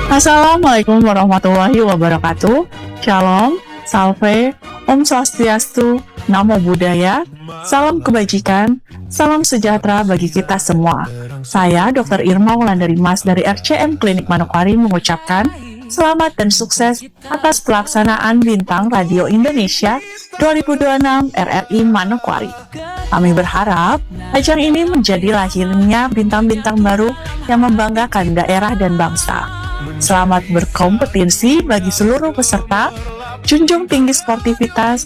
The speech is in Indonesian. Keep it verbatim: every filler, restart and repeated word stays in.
Assalamualaikum warahmatullahi wabarakatuh. Shalom, salve, Om Swastiastu, Namo Buddhaya, salam kebajikan, salam sejahtera bagi kita semua. Saya dokter Irma Wulandari Mas dari R C M Klinik Manokwari mengucapkan selamat dan sukses atas pelaksanaan Bintang Radio Indonesia dua ribu dua puluh enam R R I Manokwari. Kami berharap ajang ini menjadi lahirnya bintang-bintang baru yang membanggakan daerah dan bangsa. Selamat berkompetisi bagi seluruh peserta, junjung tinggi sportivitas,